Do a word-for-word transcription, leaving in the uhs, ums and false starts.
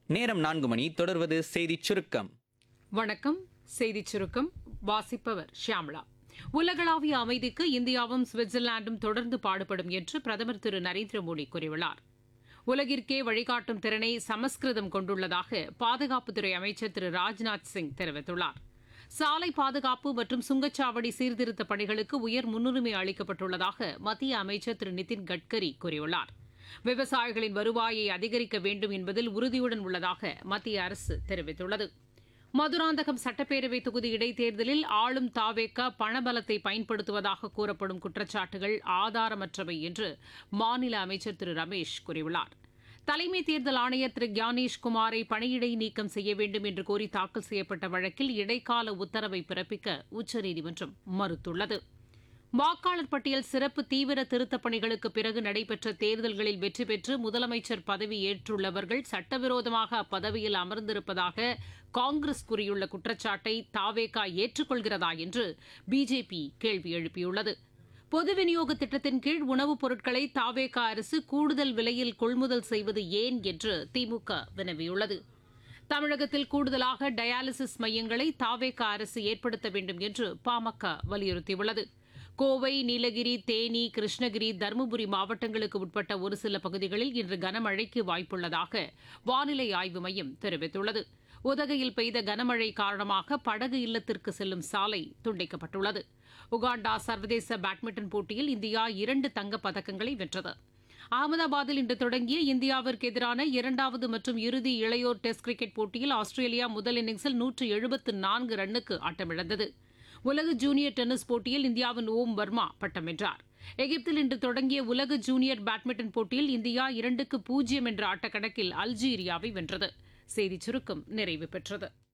நேரம் நான்கு மணி. தொடர்வது செய்திச் சுருக்கம். வணக்கம். செய்திச் சுருக்கம் வாசிப்பவர் ஷியாம்லா. உலகளாவிய அமைதிக்கு இந்தியாவும் சுவிட்சர்லாந்தும் தொடர்ந்து பாடுபடும் என்று பிரதமர் திரு நரேந்திர மோடி கூறியுள்ளார். உலகிற்கே வழிகாட்டும் திறனை சமஸ்கிருதம் கொண்டுள்ளதாக பாதுகாப்புத்துறை அமைச்சர் திரு ராஜ்நாத் சிங் தெரிவித்துள்ளார். சாலை பாதுகாப்பு மற்றும் சுங்கச்சாவடி சீர்திருத்த பணிகளுக்கு உயர் முன்னுரிமை அளிக்கப்பட்டுள்ளதாக மத்திய அமைச்சர் திரு நிதின் கட்கரி கூறியுள்ளார். விவசாயிகளின் வருவாயை அதிகரிக்க வேண்டும் என்பதில் உறுதியுடன் உள்ளதாக மத்திய அரசு தெரிவித்துள்ளது. மதுராந்தகம் சட்டப்பேரவை தொகுதி இடைத்தேர்தலில் ஆளும் தாவேக பணபலத்தை பயன்படுத்துவதாக கூறப்படும் குற்றச்சாட்டுகள் ஆதாரமற்றவை என்று மாநில அமைச்சர் திரு ரமேஷ் கூறியுள்ளார். தலைமை தேர்தல் ஆணையர் திரு கியானேஷ் குமாரை பணியிடை நீக்கம் செய்ய வேண்டும் என்று கோரி தாக்கல் செய்யப்பட்ட வழக்கில் இடைக்கால உத்தரவை பிறப்பிக்க உச்சநீதிமன்றம் மறுத்துள்ளது. வாக்காளர் பட்டியல் சிறப்பு தீவிர திருத்தப் பணிகளுக்கு பிறகு நடைபெற்ற தேர்தல்களில் வெற்றி பெற்று முதலமைச்சர் பதவி ஏற்றுள்ளவர்கள் சட்டவிரோதமாக அப்பதவியில் அமர்ந்திருப்பதாக காங்கிரஸ் கூறியுள்ள குற்றச்சாட்டை தாவேகா ஏற்றுக்கொள்கிறதா என்று பிஜேபி கேள்வி எழுப்பியுள்ளது. பொது விநியோக திட்டத்தின் கீழ் உணவுப் பொருட்களை தாவேகா அரசு கூடுதல் விலையில் கொள்முதல் செய்வது ஏன் என்று திமுக வினவியுள்ளது. தமிழகத்தில் கூடுதலாக டயாலிசிஸ் மையங்களை தாவேகா அரசு ஏற்படுத்த வேண்டும் என்று பாமக வலியுறுத்தியுள்ளது. கோவை, நீலகிரி, தேனி, கிருஷ்ணகிரி, தருமபுரி மாவட்டங்களுக்கு உட்பட்ட ஒரு சில பகுதிகளில் இன்று கனமழைக்கு வாய்ப்புள்ளதாக வானிலை ஆய்வு மையம் தெரிவித்துள்ளது. உதகையில் பெய்த கனமழை காரணமாக படகு இல்லத்திற்கு செல்லும் சாலை துண்டிக்கப்பட்டுள்ளது. உகாண்டா சர்வதேச பேட்மிண்டன் போட்டியில் இந்தியா இரண்டு தங்கப் பதக்கங்களை வென்றது. அகமதாபாத்தில் இன்று தொடங்கிய இந்தியாவிற்கு எதிரான இரண்டாவது மற்றும் இறுதி இளையோர் டெஸ்ட் கிரிக்கெட் போட்டியில் ஆஸ்திரேலியா முதல் இன்னிங்ஸில் நூற்று எழுபத்து நான்கு ரன்னுக்கு ஆட்டமிழந்தது. உலக ஜூனியர் டென்னிஸ் போட்டியில் இந்தியாவின் ஓம் வர்மா பட்டம் வென்றார். எகிப்தில் இன்று தொடங்கிய உலக ஜூனியர் பேட்மிண்டன் போட்டியில் இந்தியா இரண்டுக்கு பூஜ்ஜியம் என்ற ஆட்டக்கணக்கில் அல்ஜீரியாவை வென்றது. செய்திச் சுருக்கம் நிறைவு பெற்றது.